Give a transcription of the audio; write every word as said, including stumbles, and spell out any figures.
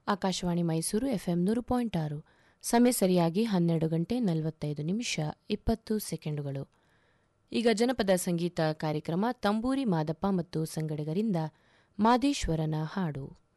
Akashvani Mysuru FM ನೂರು point ಆರು. ಸಮಯ ಸರಿಯಾಗಿ ಹನ್ನೆರಡು ಗಂಟೆ ನಲವತ್ತೈದು ನಿಮಿಷ ಇಪ್ಪತ್ತು ಸೆಕೆಂಡುಗಳು. ಈಗ ಜನಪದ ಸಂಗೀತ ಕಾರ್ಯಕ್ರಮ. ತಂಬೂರಿ ಮಾದಪ್ಪ ಮತ್ತು ಸಂಗಡಿಗರಿಂದ ಮಾದೇಶ್ವರನ ಹಾಡು.